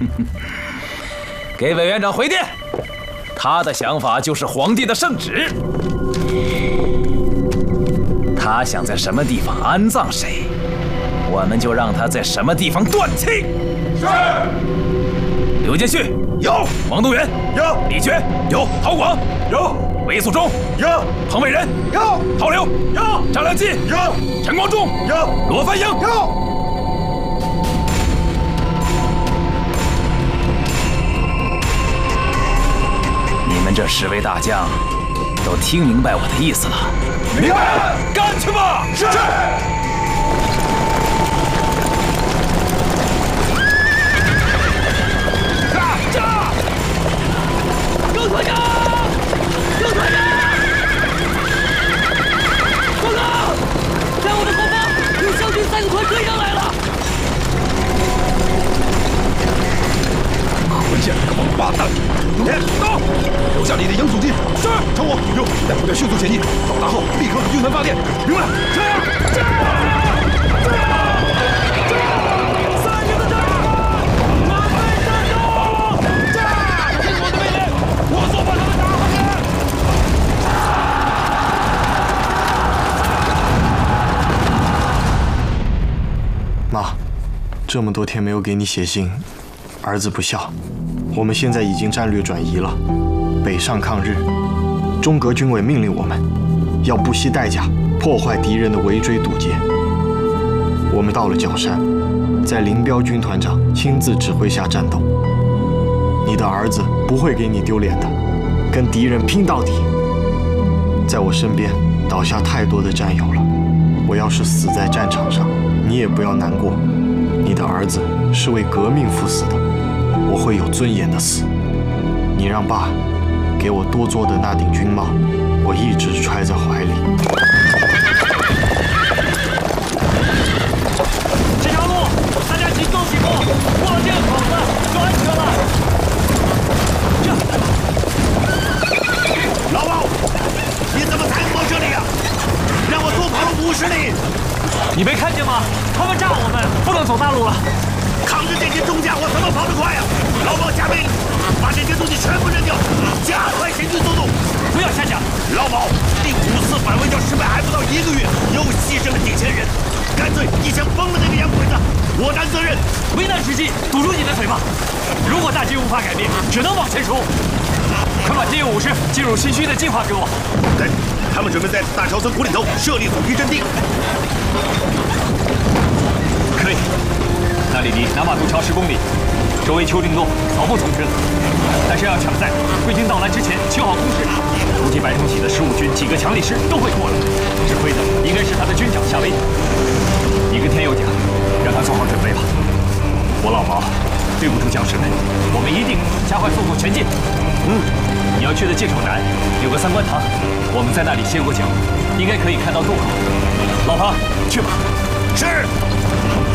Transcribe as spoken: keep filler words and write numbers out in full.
给委员长回电，他的想法就是皇帝的圣旨。他想在什么地方安葬谁，我们就让他在什么地方断气。 是。 刘建旭有， 王东元有， 李全有， 陶广有， 韦素忠有， 彭伟仁有， 陶刘有， 张良基有， 陈光忠有， 罗范英有。 你们这十位大将都听明白我的意思了？ 明白， 干去吧！ 是。 刘团长，刘团长，报告，在我的后方有湘军三个团追上来了。 可见个王八蛋！永田到，留下你的营阻击。是，称我有，带部队迅速前进，到达后立刻运团发电。明白。这样，这样，这样，这样，三营的战士，准备战斗！这样，听我的命令，我所把他们打回去。 妈，这么多天没有给你写信，儿子不孝。我们现在已经战略转移了，北上抗日。中革军委命令我们，要不惜代价破坏敌人的围追堵截。我们到了角山，在林彪军团长亲自指挥下战斗。你的儿子不会给你丢脸的，跟敌人拼到底。在我身边倒下太多的战友了，我要是死在战场上，你也不要难过。你的儿子是为革命赴死的，我会有尊严的死。你让爸给我多做的那顶军帽，我一直揣在怀里。 这条路大家请走几步，过了这个口子就安全了。这， 老鸨，你怎么才到这里呀？让我多跑了五十里。 你没看见吗？他们炸我们，不能走大路了。 扛着这些重甲，我怎么跑得快呀？老鸨加倍，把这些东西全部扔掉，加快前进速度。 不要瞎讲。 老鸨，第五次反围剿失败还不到一个月，又牺牲了几千人，干脆一枪崩了那个洋鬼子，我担责任。 危难时期，堵住你的嘴巴。如果大局无法改变，只能往前冲。快把金勇武师进入新区的计划给我。 对，他们准备在大桥村湖里头设立土地阵地。 可以，那里离南马渡桥十公里，周围丘陵多，草木丛生。但是要抢在贵军到来之前修好工事。如今白崇禧的十五军几个强力师都会过来，指挥的应该是他的军长夏威。你跟天佑讲，让他做好准备吧。我老毛对不住将士们，我们一定加快速度前进。嗯，你要去的界首南有个三官堂，我们在那里歇过脚，应该可以看到渡口。老庞，去吧。 是。